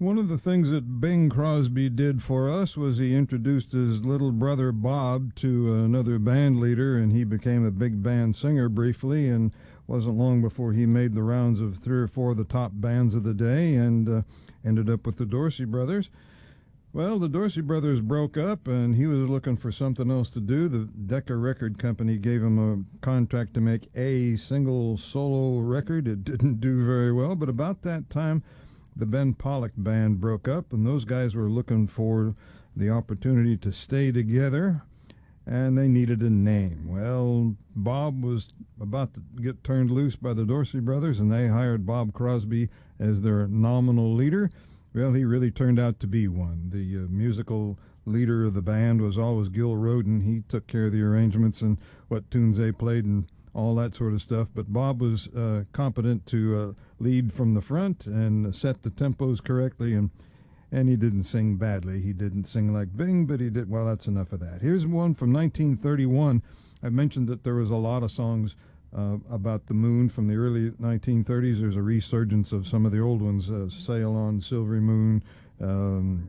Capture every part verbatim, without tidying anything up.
One of the things that Bing Crosby did for us was he introduced his little brother Bob to another band leader, and he became a big band singer briefly, and wasn't long before he made the rounds of three or four of the top bands of the day, and uh, ended up with the Dorsey Brothers. Well, the Dorsey Brothers broke up, and he was looking for something else to do. The Decca Record Company gave him a contract to make a single solo record. It didn't do very well, but about that time, the Ben Pollock Band broke up, and those guys were looking for the opportunity to stay together, and they needed a name. Well, Bob was about to get turned loose by the Dorsey Brothers, and they hired Bob Crosby as their nominal leader. Well, he really turned out to be one. The uh, musical leader of the band was always Gil Rodin. He took care of the arrangements and what tunes they played and all that sort of stuff. But Bob was uh, competent to uh, lead from the front and set the tempos correctly, and and he didn't sing badly. He didn't sing like Bing, but he did. Well, that's enough of that. Here's one from nineteen thirty-one. I mentioned that there was a lot of songs uh, about the moon from the early nineteen thirties. There's a resurgence of some of the old ones, uh, Sail on Silvery Moon, um,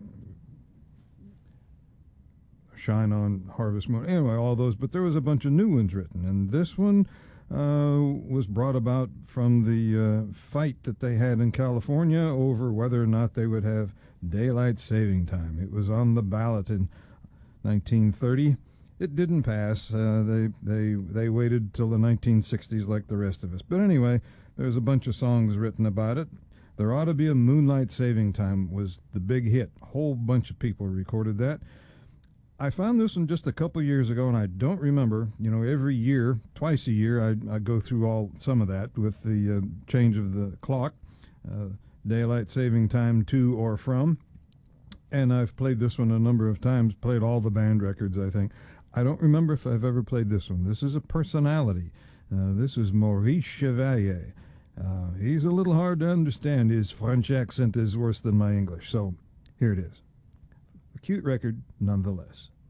Shine on Harvest Moon, anyway, all those, but there was a bunch of new ones written, and this one uh, was brought about from the uh, fight that they had in California over whether or not they would have daylight saving time. It was on the ballot in nineteen thirty. It didn't pass. Uh, they they they waited till the nineteen sixties like the rest of us. But anyway, there's a bunch of songs written about it. There Ought to Be a Moonlight Saving Time was the big hit. A whole bunch of people recorded that. I found this one just a couple years ago, and I don't remember. You know, every year, twice a year, I, I go through all some of that with the uh, change of the clock, uh, daylight saving time to or from. And I've played this one a number of times, played all the band records, I think. I don't remember if I've ever played this one. This is a personality. Uh, this is Maurice Chevalier. Uh, he's a little hard to understand. His French accent is worse than my English. So here it is. A cute record nonetheless.